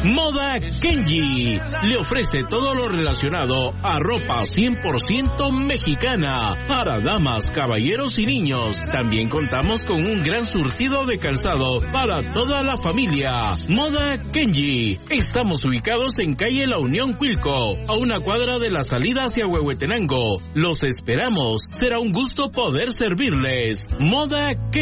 Moda Kenji le ofrece todo lo relacionado a ropa 100% mexicana para damas, caballeros y niños. También contamos con un gran surtido de calzado para toda la familia. Moda Kenji. Estamos ubicados en calle La Unión Cuilco, a una cuadra de la salida hacia Huehuetenango. Los esperamos. Será un gusto poder servirles. Moda Kenji.